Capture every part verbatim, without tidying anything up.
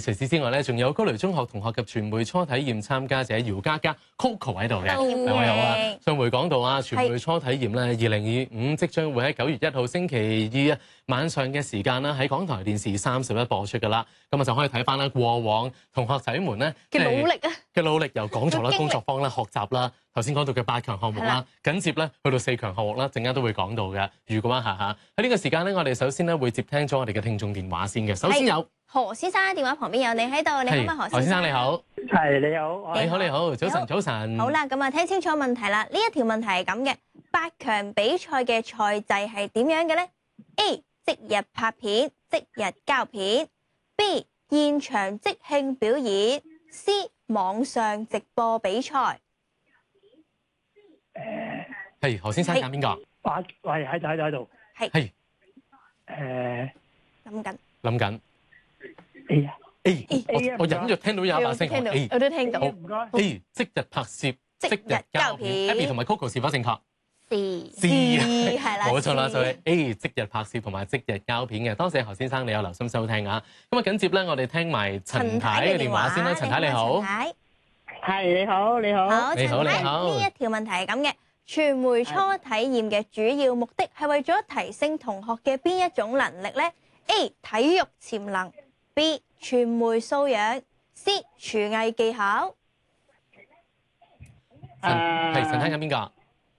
除此之外咧，仲有高雷中學同學及傳媒初體驗參加者姚嘉嘉 Coco 喺度嘅，兩位好啊！上回講到啊，傳媒初體驗咧，二零二五即將會喺九月一號星期二啊晚上嘅時間啦，喺港台電視三十一播出噶啦。咁啊就可以睇翻啦，過往同學仔們咧嘅努力啊， 嘅努力由講座啦、工作坊啦、學習啦，頭先講到嘅八強項目啦，緊接咧去到四強項目啦，陣間都會講到嘅。預告一下嚇，喺呢個時間咧，我哋首先咧會接聽咗我哋嘅聽眾電話先嘅。首先有何先生電話旁邊有你喺度，你好嗎？何先生你好， 係你好， 你好你好，早晨早晨。 好啦，咁啊聽清楚問題啦。呢一條問題係咁嘅，八強比賽嘅賽制係點樣嘅咧 ？A. 即日拍片，即日交片 ；B. 現場即興表演 ；C. 網上直播比賽。 誒， 係何先生揀邊個？ 我喂喺度喺度喺度。 係係誒， 諗緊諗緊。 A 啊 A， A 啊我我隱約聽到有一把聲聽到 A， 我都聽到。 唔該。 A 即日拍攝， 即日交片。 Abby 同埋 Coco 是否正確 C C 係啦， 冇錯啦，所以 A 即日拍攝同埋即日交片嘅。多謝何先生，你有留心收聽啊。咁啊，緊接咧，我哋聽埋陳太嘅電話先啦。陳太你好， 係你好你好。 好， 你好你好。 呢一條問題係咁嘅，傳媒初體驗嘅主要目的係為咗提升同學嘅邊一種能力咧 ？A. 體育潛能 ，B. 傳媒素養 ，C. 廚藝技巧。 陳係陳太揀邊個？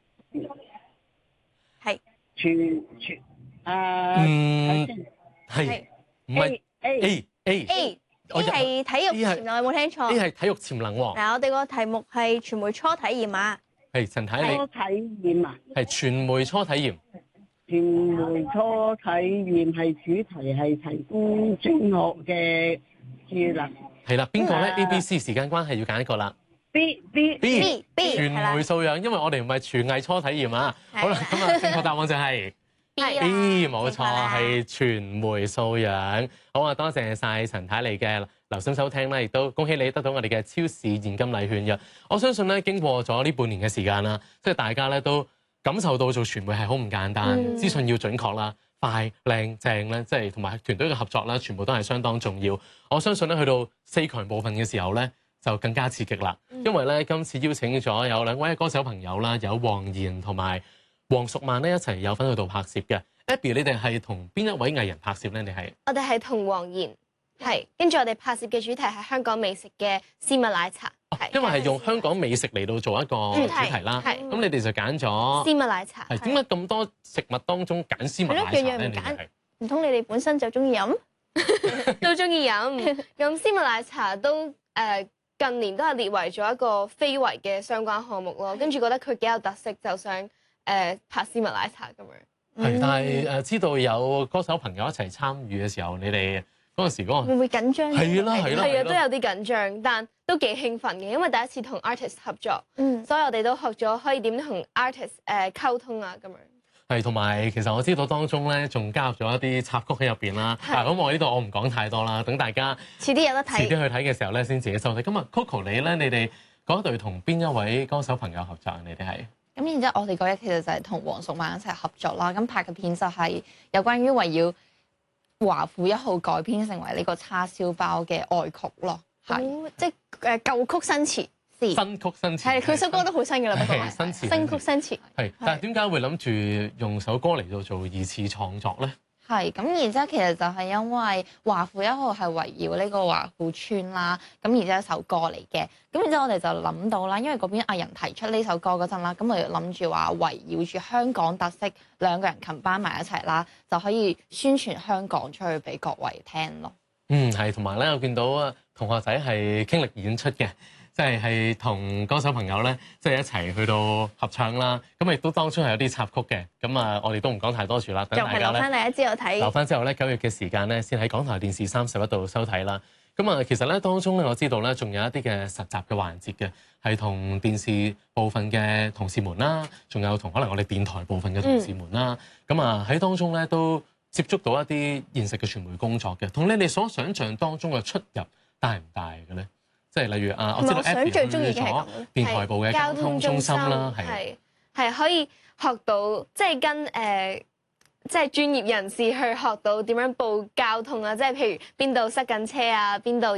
係全全誒， 嗯，係唔係 A A A A？A 我入係體育潛能，有冇聽錯？ A 係體育潛能喎。 嗱，我哋個題目係傳媒初體驗啊。 係陳太你初體驗啊， 係傳媒初體驗。 傳媒初體驗係主題係提供中學嘅技能。 係啦，邊個咧 ？A、B、C 時間關係要揀一個啦。 B B B B B 傳媒素養，因為我哋唔係廚藝初體驗啊。好啦，咁啊，正確答案就係 B 啦 B，冇錯，係傳媒素養。好啊，多謝晒陳太你嘅留心收聽啦，亦都恭喜你得到我哋嘅超市現金禮券嘅。我相信咧，經過咗呢半年嘅時間啦，即係大家咧都感受到做傳媒係好唔簡單， 嗯、 資訊要準確啦、快、靚、正咧，即係同埋團隊嘅合作啦，全部都係相當重要。我相信咧，去到四強部分嘅時候咧，就更加刺激啦，因為咧今次邀請咗有兩位歌手朋友啦，有黃妍同埋黃淑曼咧一齊有份去到拍攝嘅。Abby， 你哋係同邊一位藝人拍攝咧？你係我哋係同黃妍係，跟住我哋拍攝嘅主題係香港美食嘅絲襪奶茶， 哦、因為係用香港美食嚟到做一個主題啦。咁你哋就揀咗絲襪奶茶。 係點解咁多食物當中揀絲襪奶茶咧？你哋係唔通你哋本身就中意飲？ 都中意飲。咁絲襪奶茶都誒。呃近年都係列為咗一個非遺嘅相關項目咯，跟住覺得佢幾有特色，就想誒、呃、拍絲襪奶茶咁樣。 係，但係誒知道有歌手朋友一齊參與嘅時候，你哋嗰陣時嗰個會唔會緊張？ 係啦係啦， 係啊，都有啲緊張，但都幾興奮嘅，因為第一次同 artist 合作， 嗯， 所以我哋都學咗可以點同 artist 誒溝通啊咁樣。 係，同埋其實我知道當中咧，仲加入咗一啲插曲喺入邊啦。嗱，咁我呢度我唔講太多啦，等大家遲啲有得睇， 遲啲去睇嘅時候咧，先自己收睇。咁啊，Coco 你咧，你哋嗰隊同邊一位歌手朋友合作？你哋係？ 咁然之後，我哋嗰日其實就係同黃淑曼一齊合作啦。咁拍嘅片就係有關於圍繞華府一號改編成為呢個叉燒包嘅愛曲咯。係、 哦，即係誒舊曲新詞。 新曲新詞係佢首歌都好新㗎啦，不過新詞新曲新詞係，但係點解會諗住用首歌嚟到做二次創作咧？ 係咁，然之後其實就係因為華府一號係圍繞呢個華富村啦，咁然之後一首歌嚟嘅，咁然之後我哋就諗到啦，因為嗰邊藝人提出呢首歌嗰陣啦，咁我哋諗住話圍繞住香港特色，兩個人琴班埋一齊啦，就可以宣傳香港出去俾各位聽咯。 嗯，係，同埋咧，我見到啊同學仔係傾力演出嘅。即係係同歌手朋友咧，即係一齊去到合唱啦。咁亦都當初係有啲插曲嘅。咁啊，我哋都唔講太多住啦。等大家咧， 留翻大家之後睇。 留翻之後咧，九月嘅時間咧，先喺港台電視三十一度收睇啦。咁啊，其實咧當中咧，我知道咧，仲有一啲嘅實習嘅環節嘅，係同電視部分嘅同事們啦，仲有同可能我哋電台部分嘅同事們啦。咁啊喺當中咧都接觸到一啲現實嘅傳媒工作嘅，同你哋所想像當中嘅出入大唔大嘅咧？即係例如啊，我知道 Abby 去咗電台部嘅交通中心啦， 係係可以學到即係跟誒、呃、即係專業人士去學到點樣報交通啊，即係譬如邊度塞緊車啊，邊度